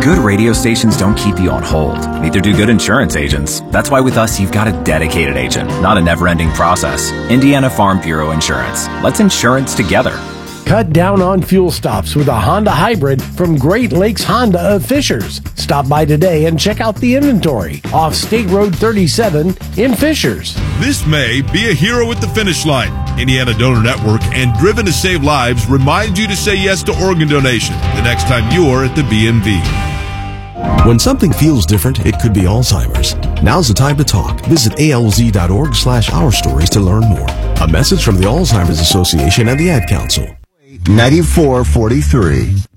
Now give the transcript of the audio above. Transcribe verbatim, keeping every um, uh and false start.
Good radio stations don't keep you on hold. Neither do good insurance agents. That's why with us, you've got a dedicated agent, not a never-ending process. Indiana Farm Bureau Insurance. Let's insurance together. Cut down on fuel stops with a Honda Hybrid from Great Lakes Honda of Fishers. Stop by today and check out the inventory off State Road thirty-seven in Fishers. This May, be a hero at the finish line. Indiana Donor Network and Driven to Save Lives remind you to say yes to organ donation the next time you're at the B M V. When something feels different, it could be Alzheimer's. Now's the time to talk. Visit A L Z dot org slash our stories to learn more. A message from the Alzheimer's Association and the Ad Council. ninety-four forty-three.